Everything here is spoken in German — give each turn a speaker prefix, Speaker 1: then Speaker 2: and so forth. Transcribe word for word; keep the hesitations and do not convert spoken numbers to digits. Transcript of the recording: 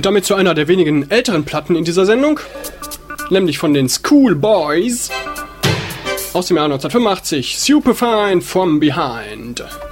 Speaker 1: Und damit zu einer der wenigen älteren Platten in dieser Sendung, nämlich von den Schoolboys aus dem Jahr neunzehnhundertfünfundachtzig, Superfine from Behind.